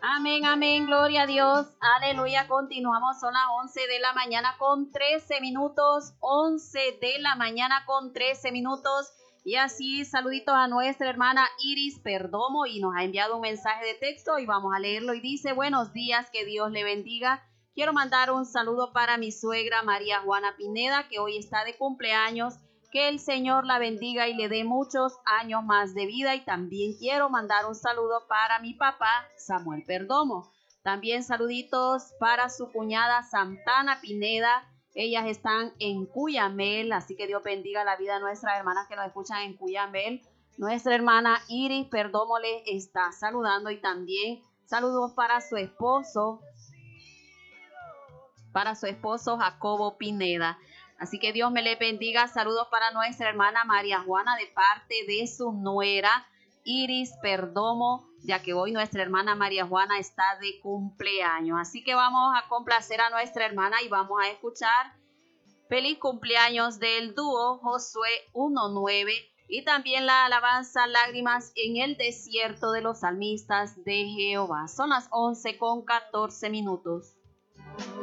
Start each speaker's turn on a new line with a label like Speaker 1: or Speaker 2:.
Speaker 1: Amén, amén, gloria a Dios, aleluya, continuamos, son las 11 de la mañana con 13 minutos, 11 de la mañana con 13 minutos, y así saluditos a nuestra hermana Iris Perdomo, y nos ha enviado un mensaje de texto, y vamos a leerlo, y dice: buenos días, que Dios le bendiga. Quiero mandar un saludo para mi suegra María Juana Pineda, que hoy está de cumpleaños. Que el Señor la bendiga y le dé muchos años más de vida. Y también quiero mandar un saludo para mi papá Samuel Perdomo. También saluditos para su cuñada Santana Pineda. Ellas están en Cuyamel, así que Dios bendiga la vida de nuestras hermanas que nos escuchan en Cuyamel. Nuestra hermana Iris Perdomo le está saludando, y también saludos para su esposo Jacobo Pineda. Así que Dios me le bendiga. Saludos para nuestra hermana María Juana de parte de su nuera Iris Perdomo, ya que hoy nuestra hermana María Juana está de cumpleaños. Así que vamos a complacer a nuestra hermana y vamos a escuchar feliz cumpleaños del dúo Josué 1:9 y también la alabanza Lágrimas en el desierto de los salmistas de Jehová. Son las 11 con 14 minutos.